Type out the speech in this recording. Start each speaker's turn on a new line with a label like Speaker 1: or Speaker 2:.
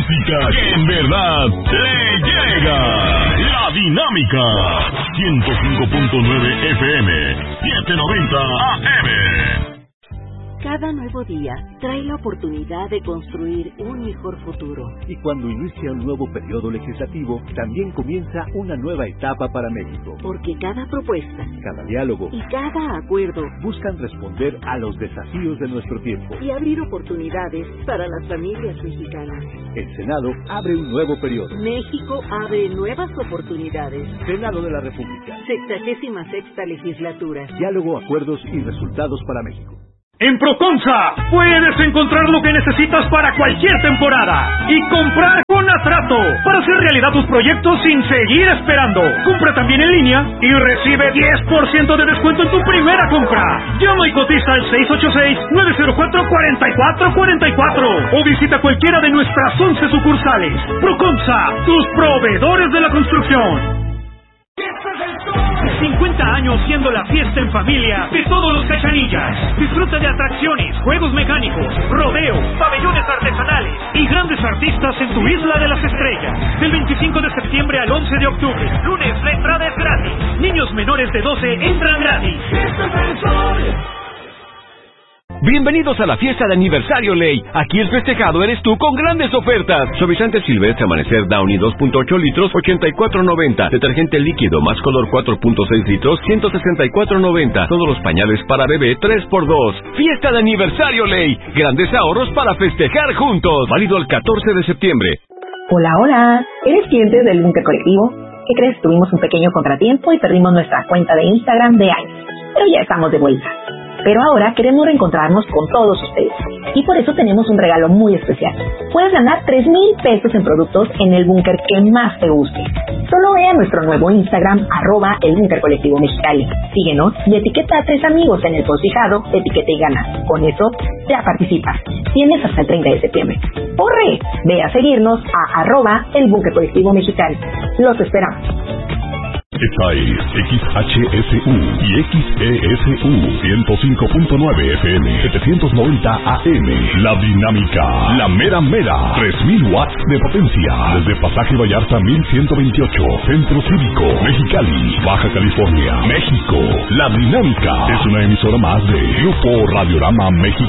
Speaker 1: música que en verdad te llega. La Dinámica. 105.9 FM. 790 AM.
Speaker 2: Cada nuevo día trae la oportunidad de construir un mejor futuro.
Speaker 3: Y cuando inicia un nuevo periodo legislativo, también comienza una nueva etapa para México.
Speaker 2: Porque cada propuesta,
Speaker 3: cada diálogo
Speaker 2: y cada acuerdo
Speaker 3: buscan responder a los desafíos de nuestro tiempo
Speaker 2: y abrir oportunidades para las familias mexicanas.
Speaker 3: El Senado abre un nuevo periodo.
Speaker 2: México abre nuevas oportunidades.
Speaker 3: Senado de la República.
Speaker 2: 66ª legislatura.
Speaker 3: Diálogo, acuerdos y resultados para México.
Speaker 4: En Procomsa puedes encontrar lo que necesitas para cualquier temporada y comprar con Atrato para hacer realidad tus proyectos sin seguir esperando. Compra también en línea y recibe 10% de descuento en tu primera compra. Llama y cotiza al 686-904-4444 o visita cualquiera de nuestras 11 sucursales. Procomsa, tus proveedores de la construcción. 50 años siendo la fiesta en familia de todos los Cachanillas. Disfruta de atracciones, juegos mecánicos, rodeo, pabellones artesanales y grandes artistas en tu Isla de las Estrellas. Del 25 de septiembre al 11 de octubre. Lunes la entrada es gratis. Niños menores de 12 entran gratis.
Speaker 5: Bienvenidos a la fiesta de aniversario Ley. Aquí el festejado eres tú con grandes ofertas. Suavizante Silvestre Amanecer Downy 2.8 litros, 84.90. Detergente líquido más color 4.6 litros, 164.90. Todos los pañales para bebé 3x2. Fiesta de aniversario Ley. Grandes ahorros para festejar juntos. Válido el 14 de septiembre.
Speaker 6: Hola. ¿Eres cliente del Búnker Colectivo? ¿Qué crees? Tuvimos un pequeño contratiempo y perdimos nuestra cuenta de Instagram de años. Pero ya estamos de vuelta. Pero ahora queremos reencontrarnos con todos ustedes. Y por eso tenemos un regalo muy especial. Puedes ganar 3,000 pesos en productos en el búnker que más te guste. Solo ve a nuestro nuevo Instagram, @el Búnker Colectivo Mexicali. Síguenos y etiqueta a 3 amigos en el post fijado, etiqueta y gana. Con eso ya participas. Tienes hasta el 30 de septiembre. ¡Corre! Ve a seguirnos a @el Búnker Colectivo Mexicali. Los esperamos.
Speaker 1: Esta es XHSU y XESU 105.9 FM 790 AM. La Dinámica, la mera mera, 3000 watts de potencia. Desde Pasaje Vallarta 1128, Centro Cívico, Mexicali, Baja California, México. La Dinámica es una emisora más de Grupo Radiorama México.